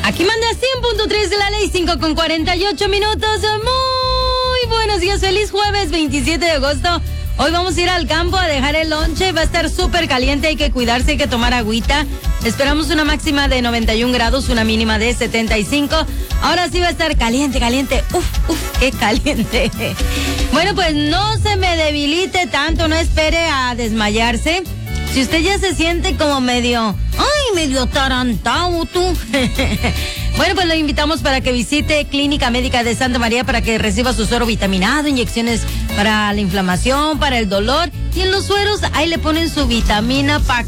Aquí manda 100.3 de la ley, 5:48 minutos. Muy buenos días, feliz jueves 27 de agosto. Hoy vamos a ir al campo a dejar el lonche, va a estar súper caliente, hay que cuidarse, hay que tomar agüita. Esperamos una máxima de 91 grados, una mínima de 75. Ahora sí va a estar caliente. Qué caliente. Bueno, pues no se me debilite tanto, no espere a desmayarse. Si usted ya se siente como medio tarantado tú. Bueno, pues lo invitamos para que visite Clínica Médica de Santa María para que reciba su suero vitaminado, inyecciones para la inflamación, para el dolor. Y en los sueros ahí le ponen su vitamina para